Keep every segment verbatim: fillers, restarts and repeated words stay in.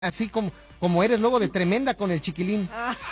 Así como, como eres luego de tremenda con el chiquilín.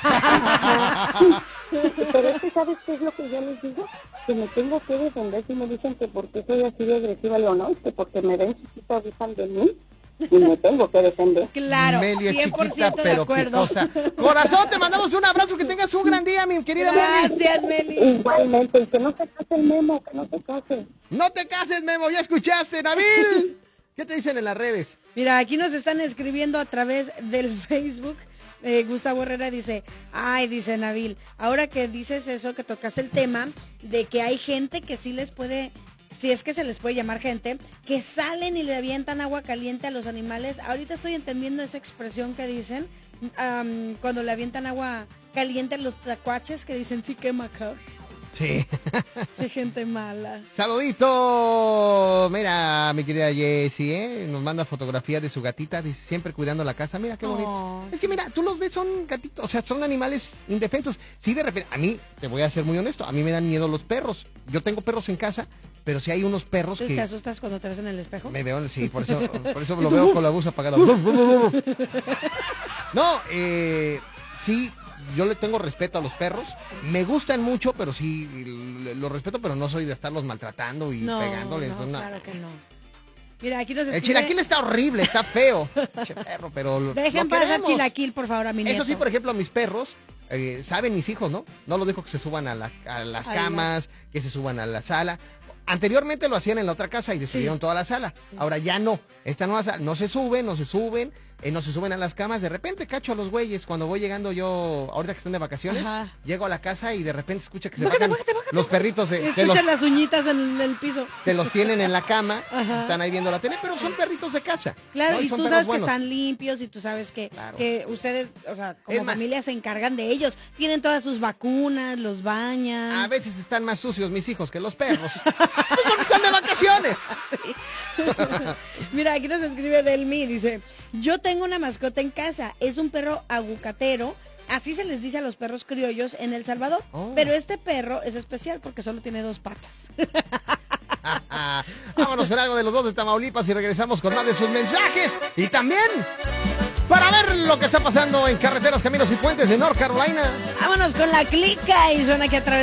Pero es que, ¿sabes qué es lo que yo les digo? Que me tengo que defender si me dicen que porque soy así de agresiva, o no, es que porque me ven chiquita abusan de mí y me tengo que defender. Claro, Meli es cien por chiquita, ciento de pero acuerdo. picosa. Corazón, te mandamos un abrazo, que tengas un gran día, mi querida Meli. Gracias, Meli. Igualmente, y que no se case el Memo, que no se case. No te cases, Memo, ya escuchaste, Nabil. ¿Qué te dicen en las redes? Mira, aquí nos están escribiendo a través del Facebook. Eh, Gustavo Herrera dice, ay, dice Nabil, ahora que dices eso, que tocaste el tema de que hay gente que sí les puede, si es que se les puede llamar gente, que salen y le avientan agua caliente a los animales. Ahorita estoy entendiendo esa expresión que dicen, um, cuando le avientan agua caliente a los tacuaches, que dicen, sí quema acá. Sí. Qué gente mala. Saludito. Mira, mi querida Jessie, ¿eh? Nos manda fotografía de su gatita, dice, siempre cuidando la casa. Mira qué bonito. Oh, es que mira, tú los ves, son gatitos, o sea, son animales indefensos. Sí, de repente, a mí, te voy a ser muy honesto, a mí me dan miedo los perros. Yo tengo perros en casa, pero sí hay unos perros ¿Tú que... te asustas cuando te ves en el espejo? Me veo, sí, por eso, por eso lo veo con la luz apagada. No, eh, sí, yo le tengo respeto a los perros. Me gustan mucho, pero sí, los respeto, pero no soy de estarlos maltratando y no, pegándoles. No, no. claro que no. Mira, aquí nos escribe... El chilaquil está horrible, está feo. Che, perro, pero lo, Dejen lo pasar queremos. chilaquil, por favor, a mi nieto. Eso sí, por ejemplo, mis perros, eh, saben mis hijos, ¿no? No los dejo que se suban a, la, a las Ay, camas, no. que se suban a la sala. Anteriormente lo hacían en la otra casa y destruyeron sí. toda la sala. Sí. Ahora ya no. Esta nueva sala, no se suben, no se suben, eh, no se suben a las camas. De repente cacho a los güeyes cuando voy llegando yo, ahorita que están de vacaciones, Ajá. llego a la casa y de repente escucha que se bájate, bajan bájate, bájate, los perritos. Eh, Escuchan los, las uñitas en el piso. Te los tienen en la cama, Ajá. están ahí viendo la tele, pero son perritos de casa. Claro, ¿no? y, y son tú perros sabes buenos. que están limpios y tú sabes que, claro. que ustedes, o sea, como Es más, familia se encargan de ellos. Tienen todas sus vacunas, los bañan. A veces están más sucios mis hijos que los perros. Porque están de vacaciones. Sí. Mira, aquí nos escribe Delmi, dice, yo tengo una mascota en casa, es un perro aguacatero, así se les dice a los perros criollos en El Salvador, oh. pero este perro es especial porque solo tiene dos patas. Vámonos con algo de los dos de Tamaulipas y regresamos con más de sus mensajes y también para ver lo que está pasando en carreteras, caminos y puentes de North Carolina. Vámonos con la clica y suena aquí a través